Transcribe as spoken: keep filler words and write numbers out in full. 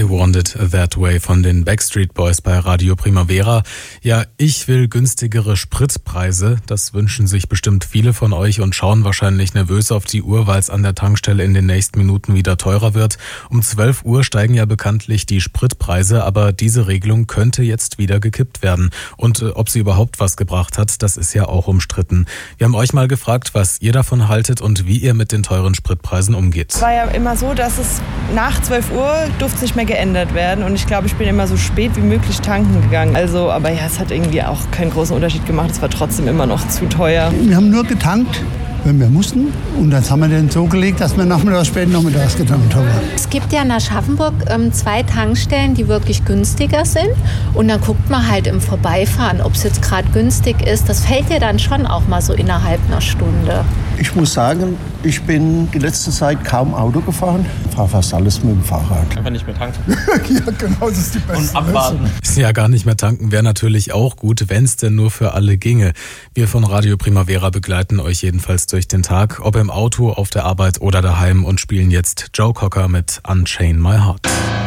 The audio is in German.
Want It That Way von den Backstreet Boys bei Radio Primavera. Ja, ich will günstigere Spritpreise. Das wünschen sich bestimmt viele von euch und schauen wahrscheinlich nervös auf die Uhr, weil es an der Tankstelle in den nächsten Minuten wieder teurer wird. Um zwölf Uhr steigen ja bekanntlich die Spritpreise, aber diese Regelung könnte jetzt wieder gekippt werden. Und äh, ob sie überhaupt was gebracht hat, das ist ja auch umstritten. Wir haben euch mal gefragt, was ihr davon haltet und wie ihr mit den teuren Spritpreisen umgeht. Es war ja immer so, dass es nach zwölf Uhr durfte es nicht mehr geändert werden und ich glaube, ich bin immer so spät wie möglich tanken gegangen. Also, aber ja, es hat irgendwie auch keinen großen Unterschied gemacht. Es war trotzdem immer noch zu teuer. Wir haben nur getankt, wenn wir mussten. Und das haben wir dann so gelegt, dass wir nachmittags, spät nachmittags getankt haben. Es gibt ja in Aschaffenburg ähm, zwei Tankstellen, die wirklich günstiger sind. Und dann guckt man halt im Vorbeifahren, ob es jetzt gerade günstig ist. Das fällt dir dann schon auch mal so innerhalb einer Stunde. Ich muss sagen, ich bin die letzte Zeit kaum Auto gefahren. Ich fahre fast alles mit dem Fahrrad. Einfach nicht mehr tanken. Ja, genau, das ist die beste. Und abwarten. Ja, gar nicht mehr tanken wäre natürlich auch gut, wenn es denn nur für alle ginge. Wir von Radio Primavera begleiten euch jedenfalls durch den Tag, ob im Auto, auf der Arbeit oder daheim und spielen jetzt Joe Cocker mit Unchain My Heart.